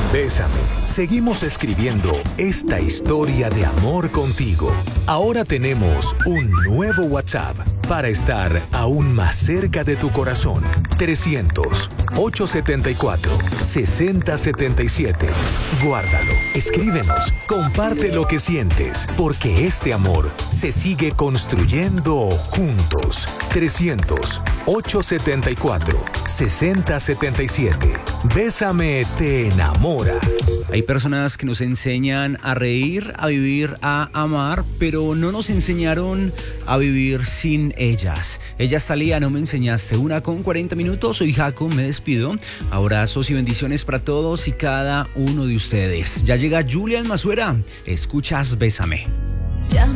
Bésame. Seguimos escribiendo esta historia de amor contigo. Ahora tenemos un nuevo WhatsApp para estar aún más cerca de tu corazón. 300-874-6077. Guárdalo, escríbenos, comparte lo que sientes, porque este amor se sigue construyendo juntos. 300-874-6077. Bésame te enamora. Hay personas que nos enseñan a reír, a vivir, a amar, pero no nos enseñaron a vivir sin ellas. Ella es Thalía, no me enseñaste. 1:40. Soy Jaco, me despido. Abrazos y bendiciones para todos y cada uno de ustedes. Ya llega Julián Masuera. Escuchas Bésame.